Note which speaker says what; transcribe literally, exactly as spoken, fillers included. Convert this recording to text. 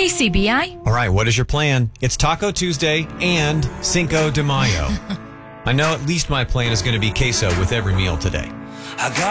Speaker 1: K C B I.
Speaker 2: All right, what is your plan? It's Taco Tuesday and Cinco de Mayo. I know at least my plan is going to be queso with every meal today.
Speaker 3: I got